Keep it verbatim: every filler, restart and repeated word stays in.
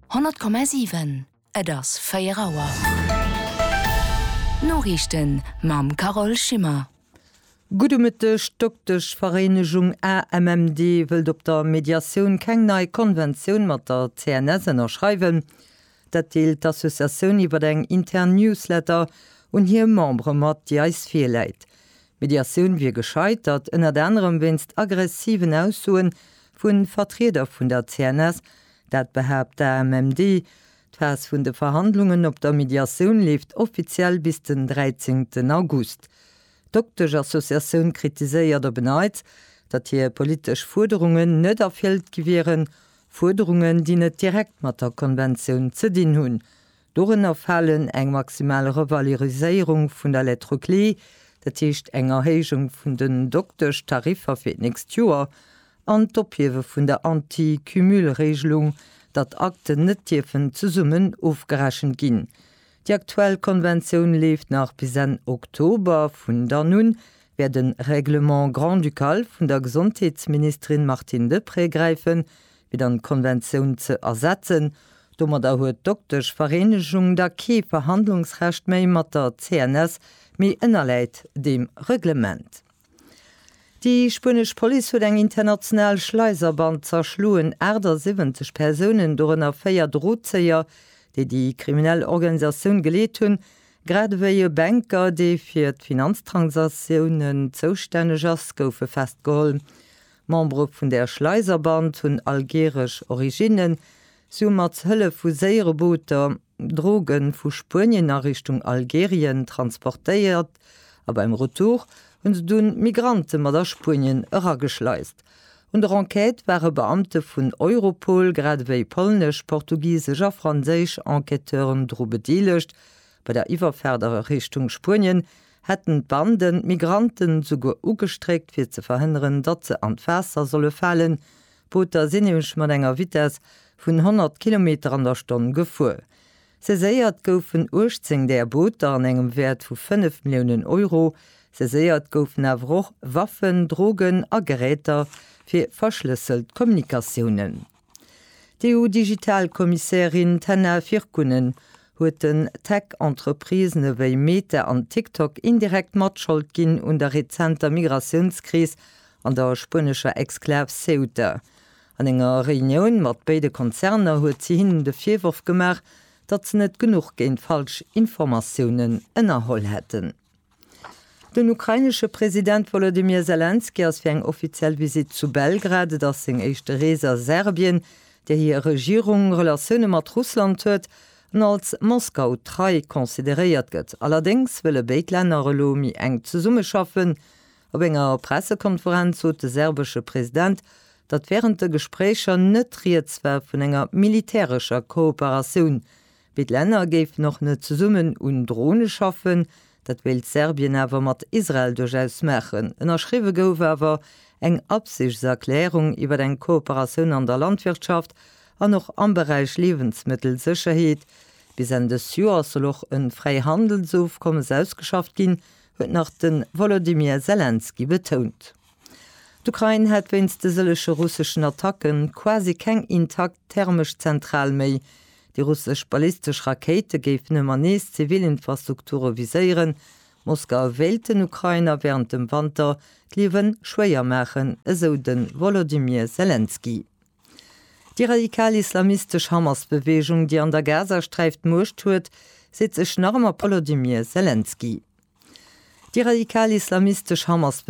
hundert Komma sieben Et ass Féierauer. Norrichten mam Carol Schimmer. Gudemëttech doktech Vereinigung A M M D wëlt op der Mediatioun keng nei Konventionun mat der C N S erschreiwen. Dat deelt d'Assoziatioun iwwer eng intern Newsletter und hier Membre mat Di eis fir läit. Mediatioun wie gescheitert ënner anderem winst aggressiven Aussuen vun Vertreter vun der C N S, dat behabt der A M M D. D'Fas vun de Verhandlungen op der Mediatioun lieft offiziell bis den dreizehnten August. D'Doktech Assoziatioun kritiséiert der beneit, dat hier politisch Forderungen net erfüllt gewähren, Forderungen, die net direkt mat der Konvention ze dien hunn. Doren erfallen eng maximale Revalorisierung vun der Lettroklee, dat hicht enger Erhechung vun den Doktech Tarifer fir nächst Joer, an d'Opiewe vun der Anti-Kümülregelung, dat Akten net Tiefen zu summen aufgeraschen ginn. Die aktuelle Konvention lebt nach bis an Oktober vun der nun werden Reglement Grand Ducal vun der Gesundheitsministerin Martine Depré greifen, wie an Konvention ze ersetzen, dommer der huet Doktech Vereinigung der Ke Verhandlungsrecht méi mat der C N S méi ënnerleit dem Reglement. Die Spanisch Police huet eng international Schleiserband zerschluen Äder siebzig Personen dorenner féier Drotzeier, die die kriminelle Organisation geleet hun, grad wéie Banker, die fir d Finanztransaktionen zoustänneg ass goufe festgeholll. Membre vun der Schleiserband hunn algerisch Originen, so mat Hëlle vu Seiereboter Drogen vu Spanien nach Richtung Algerien transportéiert, a beim Retour hunn dun Migrante mat der Spanien ërer geschleist. Und der Enquete waren Beamte vun Europol gradéi polnesch, portugiesisch a franzésch Enqueteuren dro bedeelecht. Bei der iwwerfärdere Richtung Spanien hätten Banden Migranten sogar ugestreckt fir ze verhindern, dat ze an Fässer solle fallen, Booter sinnnech mat enger Wites vun hundert Kilometer an der Stunde gefu. Se séiert goufen urzing der Booter an engem Wert vu fünf Millionen Euro, se séiert goufen awoch Waffen, Drogen a Geräter fir verschlüsselt Kommunikationen. Die E U-Digitalkommissärin Tenna Firkunen huet den Tech-Entreprisen ewéi Meta an TikTok indirekt matschuld ginn und der rezenter Migrationskris an der spanischer Exklave Ceuta. An enger Reunion mat beide Konzerne huet sie hin de Vierwurf gemacht, dat ze net genug géint falsch Informationen ënnerholl hätten. Den ukrainische Präsident Volodymyr Zelensky ass fir eng offiziell Visit zu Belgrad, dat seg eischchte Reser Serbien, der hier Regierung Relationune mat Russland huet, als Moskau drei konsideréiert gëtt. Allerdings wëlle Beitländer Relomi eng ze Summe schaffen. Op enger Pressekonferenz huet de serbsche Präsident, dat während de Gesprächer net Rietzwer vun enger militärischer Kooperation. Beitländer géif noch net ze Summen und Drohne schaffen, dat will Serbien awer mat Israel durchaus machen. Ennner schriwe gouwer eng Absichtserklärung iwwer eng Kooperationun an der Landwirtschaft an noch am Bereich Lebensmittelsicherheit. Bis en des Joer solloch een Freihandelsaufkommes ausgeschafft ginn, huet nach den Volodymyr Zelensky betont. D'Ukraine hat wennst de sëllesche russischen Attacken quasi keng intakt thermisch zentral méi. Die russsisch ballistisch Rakete géif nëmmer nees Zivilinfrastrukture viséieren, Moskau wählten Ukrainer während dem Winter liewen schwéier machen, eso den Volodymyr Zelensky. Die radikal-islamistisch Hamas-Bewegung, die an der Gazastreift mocht huet, sitzt ech normer Volodymyr Zelensky. Die radikal-islamistisch Hamas